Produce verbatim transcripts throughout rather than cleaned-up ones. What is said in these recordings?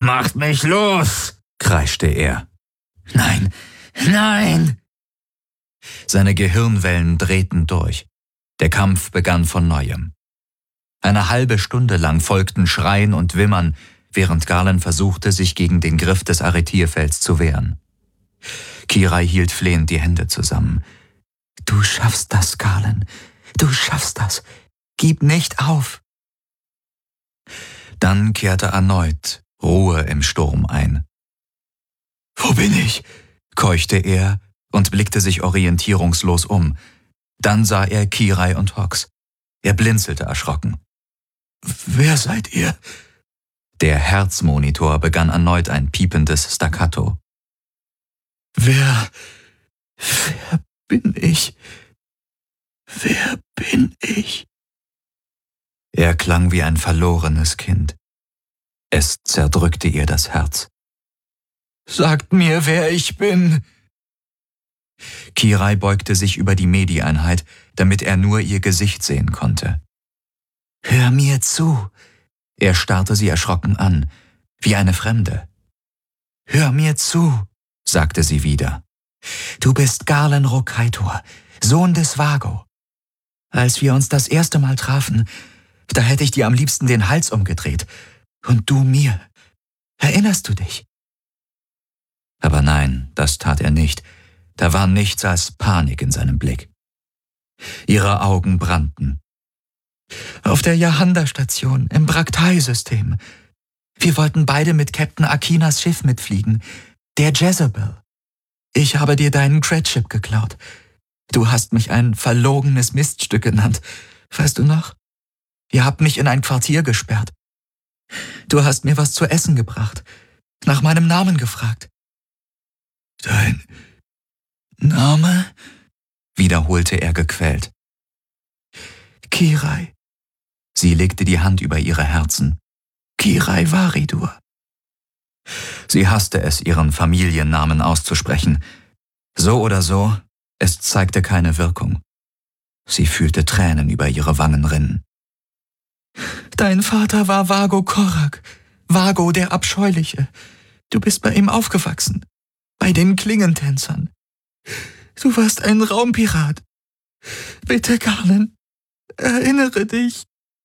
Macht mich los!« kreischte er. »Nein, nein!« Seine Gehirnwellen drehten durch. Der Kampf begann von Neuem. Eine halbe Stunde lang folgten Schreien und Wimmern, während Garland versuchte, sich gegen den Griff des Arretierfelds zu wehren. Kirai hielt flehend die Hände zusammen. »Du schaffst das, Garland. Du schaffst das. Gib nicht auf!« Dann kehrte erneut Ruhe im Sturm ein. »Wo bin ich?« keuchte er und blickte sich orientierungslos um. Dann sah er Kirai und Hox. Er blinzelte erschrocken. »Wer seid ihr?« Der Herzmonitor begann erneut ein piependes Staccato. »Wer, wer bin ich? Wer bin ich?« Er klang wie ein verlorenes Kind. Es zerdrückte ihr das Herz. »Sagt mir, wer ich bin!« Kirai beugte sich über die Medi-Einheit, damit er nur ihr Gesicht sehen konnte. »Hör mir zu!« Er starrte sie erschrocken an, wie eine Fremde. »Hör mir zu!« sagte sie wieder. »Du bist Garland Rokaitor, Sohn des Vago. Als wir uns das erste Mal trafen, da hätte ich dir am liebsten den Hals umgedreht. Und du mir. Erinnerst du dich?« Aber nein, das tat er nicht. Da war nichts als Panik in seinem Blick. Ihre Augen brannten. »Auf der Yahanda-Station im Braktai-System. Wir wollten beide mit Captain Akinas Schiff mitfliegen, der Jezebel. Ich habe dir deinen Credship geklaut. Du hast mich ein verlogenes Miststück genannt. Weißt du noch? Ihr habt mich in ein Quartier gesperrt. Du hast mir was zu essen gebracht, nach meinem Namen gefragt.« »Dein Name?« wiederholte er gequält. »Kirai.« Sie legte die Hand über ihre Herzen. »Kirai Varidur.« Sie hasste es, ihren Familiennamen auszusprechen. So oder so, es zeigte keine Wirkung. Sie fühlte Tränen über ihre Wangen rinnen. »Dein Vater war Vago Korak, Vago der Abscheuliche. Du bist bei ihm aufgewachsen, bei den Klingentänzern. Du warst ein Raumpirat. Bitte, Garland, erinnere dich.«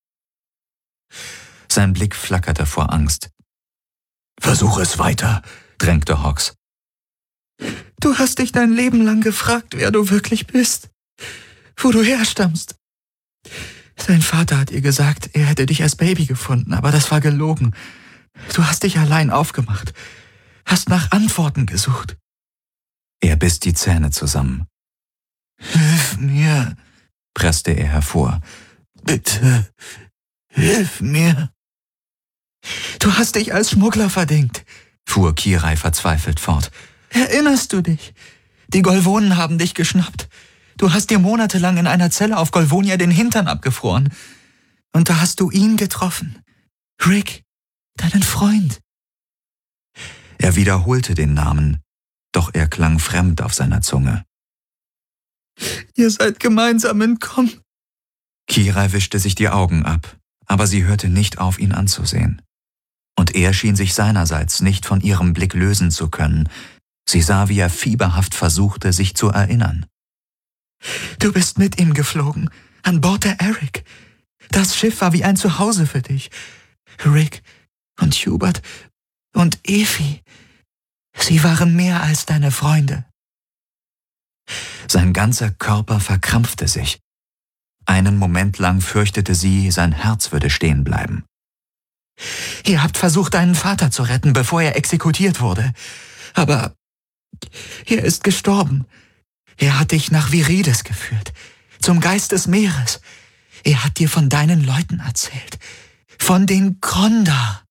Sein Blick flackerte vor Angst. »Versuch es weiter«, drängte Hox. »Du hast dich dein Leben lang gefragt, wer du wirklich bist, wo du herstammst. Dein Vater hat ihr gesagt, er hätte dich als Baby gefunden, aber das war gelogen. Du hast dich allein aufgemacht, hast nach Antworten gesucht.« Er biss die Zähne zusammen. »Hilf mir«, presste er hervor. »Bitte, hilf mir.« »Du hast dich als Schmuggler verdingt«, fuhr Kirai verzweifelt fort. »Erinnerst du dich? Die Golvonen haben dich geschnappt. Du hast dir monatelang in einer Zelle auf Golvonia den Hintern abgefroren. Und da hast du ihn getroffen. Rick, deinen Freund.« Er wiederholte den Namen, doch er klang fremd auf seiner Zunge. »Ihr seid gemeinsam entkommen.« Kirai wischte sich die Augen ab, aber sie hörte nicht auf, ihn anzusehen. Und er schien sich seinerseits nicht von ihrem Blick lösen zu können. Sie sah, wie er fieberhaft versuchte, sich zu erinnern. »Du bist mit ihm geflogen, an Bord der Eric. Das Schiff war wie ein Zuhause für dich. Rick und Hubert und Efi, sie waren mehr als deine Freunde.« Sein ganzer Körper verkrampfte sich. Einen Moment lang fürchtete sie, sein Herz würde stehen bleiben. »Ihr habt versucht, deinen Vater zu retten, bevor er exekutiert wurde. Aber er ist gestorben. Er hat dich nach Virides geführt, zum Geist des Meeres. Er hat dir von deinen Leuten erzählt, von den Grondar.«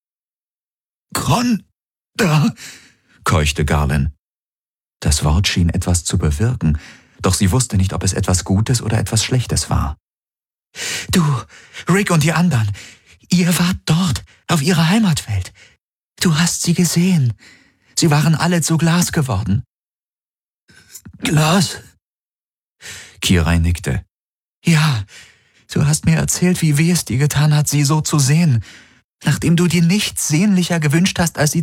»Grondar?« keuchte Garland. Das Wort schien etwas zu bewirken, doch sie wusste nicht, ob es etwas Gutes oder etwas Schlechtes war. »Du, Rick und die anderen, ihr wart dort, auf ihrer Heimatwelt. Du hast sie gesehen. Sie waren alle zu Glas geworden.« »Glas?« Kirai nickte. »Ja, du hast mir erzählt, wie weh es dir getan hat, sie so zu sehen, nachdem du dir nichts sehnlicher gewünscht hast, als sie